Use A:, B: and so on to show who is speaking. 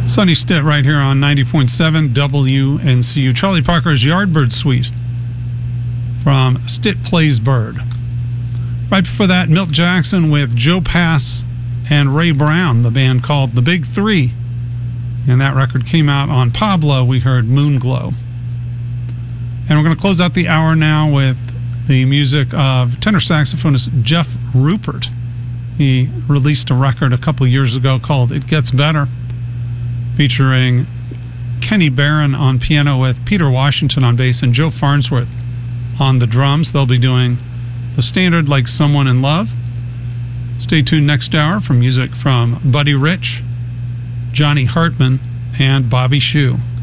A: Sonny Stitt right here on 90.7 WNCU. Charlie Parker's Yardbird Suite from Stitt Plays Bird. Right before that, Milt Jackson with Joe Pass and Ray Brown, the band called The Big Three. And that record came out on Pablo. We heard Moonglow. And we're going to close out the hour now with the music of tenor saxophonist Jeff Rupert. He released a record a couple years ago called It Gets Better, featuring Kenny Barron on piano with Peter Washington on bass and Joe Farnsworth on the drums. They'll be doing the standard Like Someone in Love. Stay tuned next hour for music from Buddy Rich, Johnny Hartman, and Bobby Shue.